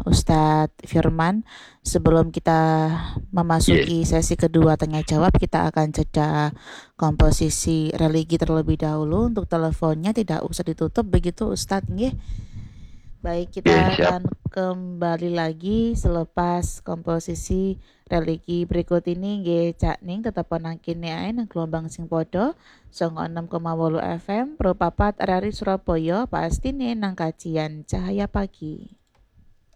Ustadz Firman. Sebelum kita Yes, memasuki sesi kedua tanya jawab, kita akan jeda komposisi religi terlebih dahulu. Untuk teleponnya tidak usah ditutup begitu Ustadz nggih. Baik, yes, kita siap. akan kembali lagi selepas komposisi religi berikut ini nggih Cak Ning tetep nangkini ae nang gelombang sing padha 96,8 FM Pro Papat RRI Surabaya pastine nang kajian Cahaya Pagi.